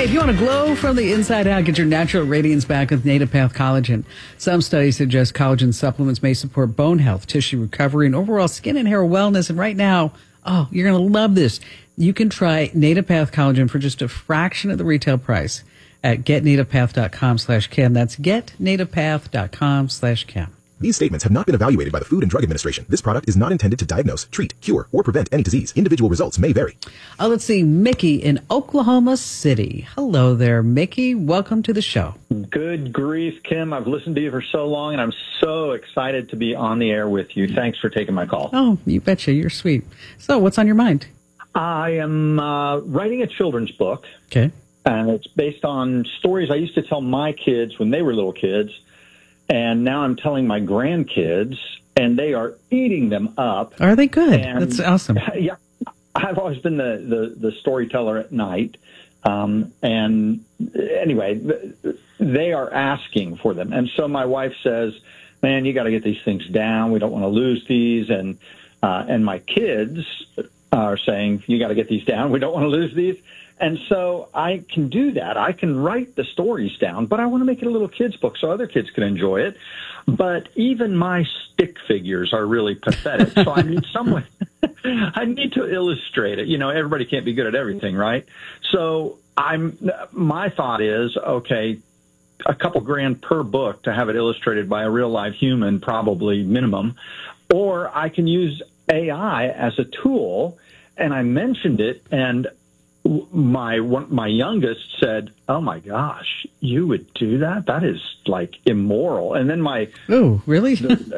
If you want to glow from the inside out, get your natural radiance back with NativePath Collagen. Some studies suggest collagen supplements may support bone health, tissue recovery, and overall skin and hair wellness. And right now, you're going to love this. You can try NativePath Collagen for just a fraction of the retail price at getnativepath.com/Kim. That's getnativepath.com/Kim. These statements have not been evaluated by the Food and Drug Administration. This product is not intended to diagnose, treat, cure, or prevent any disease. Individual results may vary. Let's see, Mickey in Oklahoma City. Hello there, Mickey. Welcome to the show. Good grief, Kim. I've listened to you for so long, and I'm so excited to be on the air with you. Thanks for taking my call. Oh, you betcha. You're sweet. So what's on your mind? I am writing a children's book. Okay. And it's based on stories I used to tell my kids when they were little kids. And now I'm telling my grandkids, and they are eating them up. Are they good? And, that's awesome. Yeah, I've always been the storyteller at night. And anyway, they are asking for them. And so my wife says, man, you got to get these things down. We don't want to lose these. And my kids are saying, you got to get these down. We don't want to lose these. And so I can do that. I can write the stories down, but I want to make it a little kid's book so other kids can enjoy it. But even my stick figures are really pathetic. So I need someone, I need to illustrate it. You know, everybody can't be good at everything, right? So my thought is, okay, a couple grand per book to have it illustrated by a real live human, probably minimum, or I can use AI as a tool. And I mentioned it, and my youngest said, "Oh my gosh, you would do that? That is like immoral." And then really?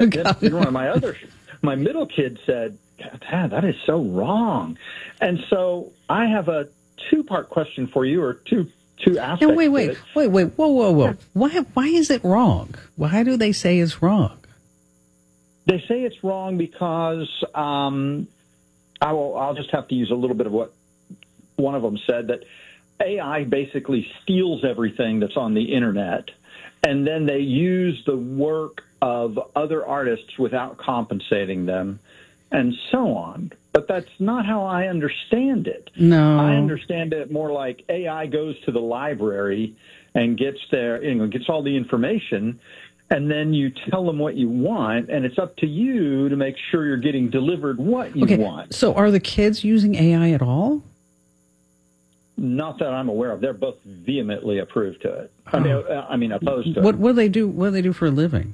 My middle kid said, "Dad, that is so wrong." And so I have a two-part question for you, or two aspects. No, wait, whoa. Why is it wrong? Why do they say it's wrong? They say it's wrong because I'll just have to use a little bit of what one of them said, that AI basically steals everything that's on the internet, and then they use the work of other artists without compensating them, and so on. But that's not how I understand it. No. I understand it more like AI goes to the library and gets all the information, and then you tell them what you want, and it's up to you to make sure you're getting delivered what you want. So are the kids using AI at all? Not that I'm aware of. They're both vehemently opposed to it. I mean, opposed to it. What do they do? What do they do for a living?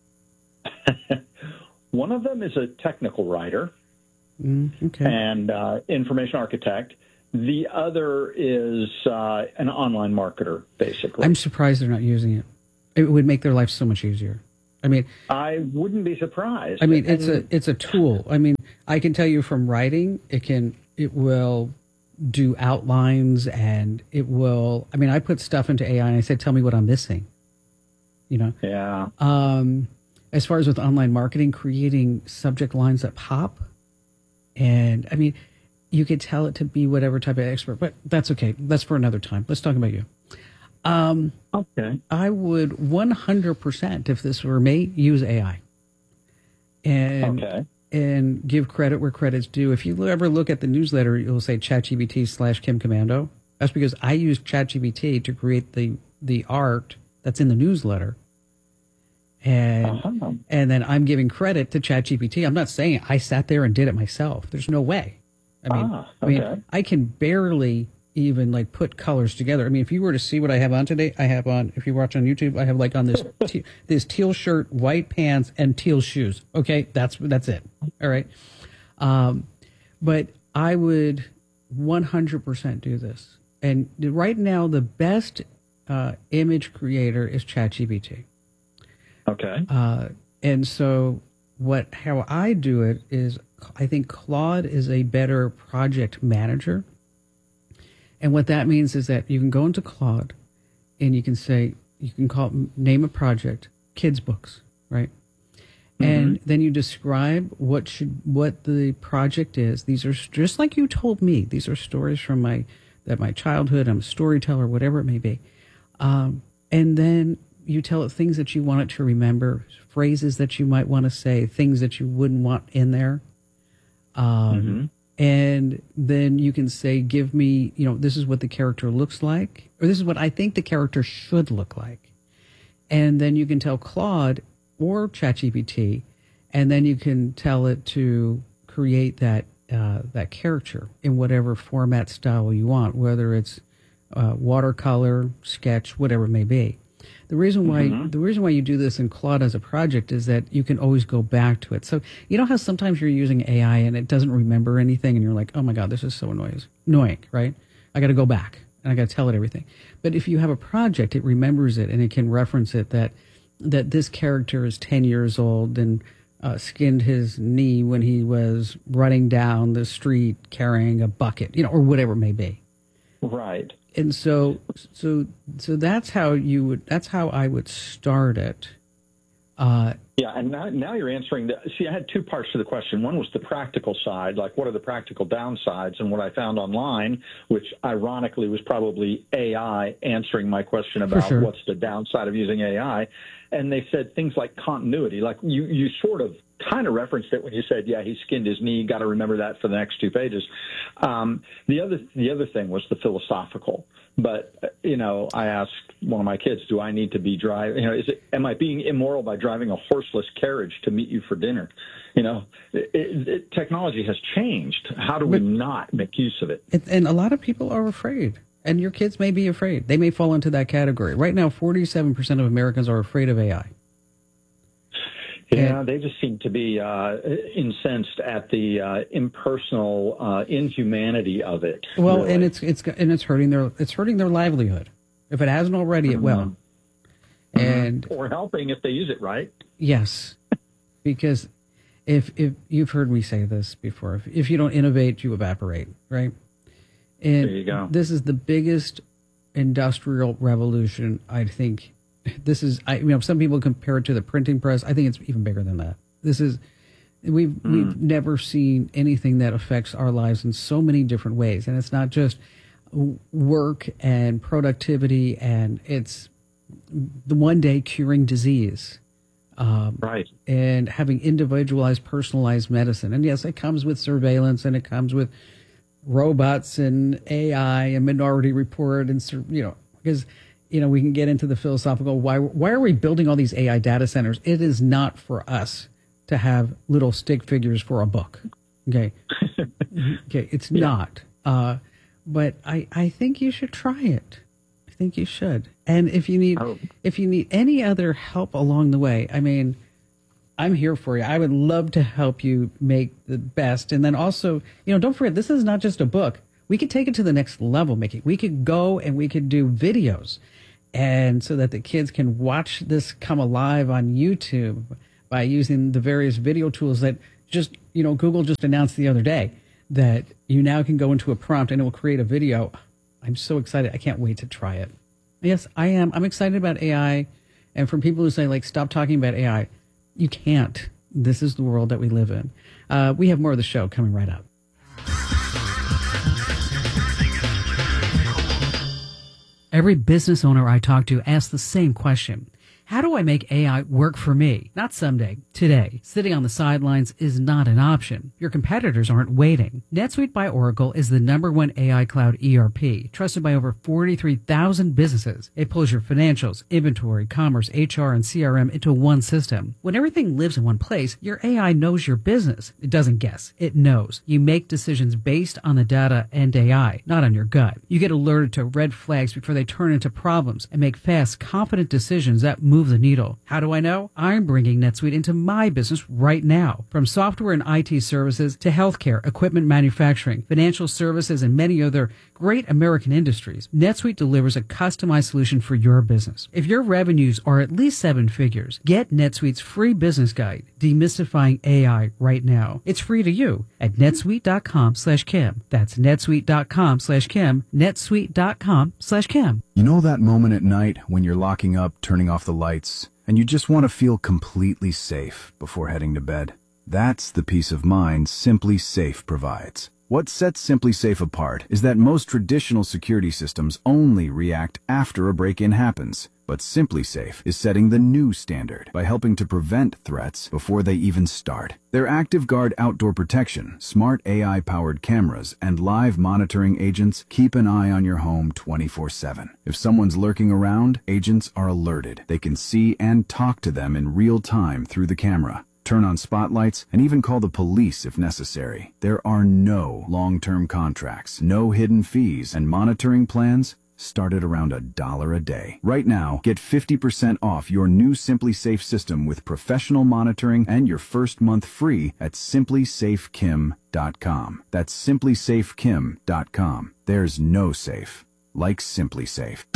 One of them is a technical writer okay. and information architect. The other is an online marketer, basically. I'm surprised they're not using it. It would make their life so much easier. I mean, I wouldn't be surprised. I mean, it's a tool. I mean, I can tell you from writing, it will do outlines, and it will. I mean, I put stuff into AI and I said, "Tell me what I'm missing." You know. Yeah. As far as with online marketing, creating subject lines that pop, and I mean, you could tell it to be whatever type of expert, but that's okay. That's for another time. Let's talk about you. Okay. I would 100%, if this were me, use AI. And give credit where credit's due. If you ever look at the newsletter, you'll say ChatGPT/Kim Komando. That's because I use ChatGPT to create the art that's in the newsletter. And then I'm giving credit to ChatGPT. I'm not saying I sat there and did it myself. There's no way. I mean, I can barely even like put colors together. I mean, if you were to see what I have on today, if you watch on YouTube, I have like on this this teal shirt, white pants, and teal shoes. Okay, that's it. All right. But I would 100% do this. And right now, the best image creator is ChatGPT. Okay. And so how I do it is, I think Claude is a better project manager. And what that means is that you can go into Claude and you can name a project, kids books, right? Mm-hmm. And then you describe what the project is. These are just like you told me. These are stories from my childhood. I'm a storyteller, whatever it may be. And then you tell it things that you want it to remember, phrases that you might want to say, things that you wouldn't want in there. And then you can say, give me, this is what the character looks like, or this is what I think the character should look like. And then you can tell Claude or ChatGPT, and then you can tell it to create that character in whatever format style you want, whether it's watercolor, sketch, whatever it may be. The reason why you do this in Claude as a project is that you can always go back to it. So you know how sometimes you're using AI and it doesn't remember anything, and you're like, oh my God, this is so annoying, right? I got to go back and I got to tell it everything. But if you have a project, it remembers it and it can reference it that this character is 10 years old and skinned his knee when he was running down the street carrying a bucket, or whatever it may be. Right. And so that's how I would start it. Yeah, and now you're answering I had two parts to the question. One was the practical side, like what are the practical downsides, and what I found online, which ironically was probably AI answering my question about what's the downside of using AI. And they said things like continuity, like you sort of kind of referenced it when you said, yeah, he skinned his knee, got to remember that for the next 2 pages. The other thing was the philosophical. But, I asked one of my kids, do I need to be driving, am I being immoral by driving a horseless carriage to meet you for dinner? Technology has changed. How do we not make use of it? And a lot of people are afraid. And your kids may be afraid. They may fall into that category. Right now, 47% of Americans are afraid of AI. Yeah, they just seem to be incensed at the impersonal inhumanity of it. Well, really. and it's hurting their livelihood. If it hasn't already, it will. And or helping if they use it right. Yes, because if you've heard me say this before, if you don't innovate, you evaporate, right? And there you go. This is the biggest industrial revolution, I think. This is, some people compare it to the printing press. I think it's even bigger than that. We've never seen anything that affects our lives in so many different ways. And it's not just work and productivity, and it's the one day curing disease. Right. And having individualized, personalized medicine. And yes, it comes with surveillance, and it comes with robots and AI and Minority Report, and because we can get into the philosophical why are we building all these AI data centers? It is not for us to have little stick figures for a book. Okay. Okay, it's not. But I think you should try it. I think you should. And if you need any other help along the way, I'm here for you. I would love to help you make the best. And then also, don't forget, this is not just a book. We could take it to the next level, Mickey. We could go and we could do videos, and so that the kids can watch this come alive on YouTube by using the various video tools that Google just announced the other day that you now can go into a prompt and it will create a video. I'm so excited. I can't wait to try it. Yes, I am. I'm excited about AI. And for people who say, stop talking about AI, you can't. This is the world that we live in. We have more of the show coming right up. Every business owner I talk to asks the same question. How do I make AI work for me? Not someday, today. Sitting on the sidelines is not an option. Your competitors aren't waiting. NetSuite by Oracle is the #1 AI cloud ERP, trusted by over 43,000 businesses. It pulls your financials, inventory, commerce, HR, and CRM into one system. When everything lives in one place, your AI knows your business. It doesn't guess. It knows. You make decisions based on the data and AI, not on your gut. You get alerted to red flags before they turn into problems and make fast, confident decisions that move the needle. How do I know? I'm bringing NetSuite into my business right now. From software and IT services to healthcare, equipment manufacturing, financial services, and many other great American industries, NetSuite delivers a customized solution for your business. If your revenues are at least 7 figures, get NetSuite's free business guide, Demystifying AI, right now. It's free to you at netsuite.com/Kim. That's netsuite.com/Kim, netsuite.com/Kim. You know that moment at night when you're locking up, turning off the lights, and you just want to feel completely safe before heading to bed? That's the peace of mind Simply Safe provides. What sets Simply Safe apart is that most traditional security systems only react after a break-in happens. But SimpliSafe is setting the new standard by helping to prevent threats before they even start. Their ActiveGuard outdoor protection, smart AI-powered cameras, and live monitoring agents keep an eye on your home 24/7. If someone's lurking around, agents are alerted. They can see and talk to them in real time through the camera, turn on spotlights, and even call the police if necessary. There are no long-term contracts, no hidden fees, and monitoring plans start at around $1 a day. Right now, get 50% off your new SimpliSafe system with professional monitoring and your first month free at simplysafekim.com. That's simplysafekim.com. There's no safe like SimpliSafe.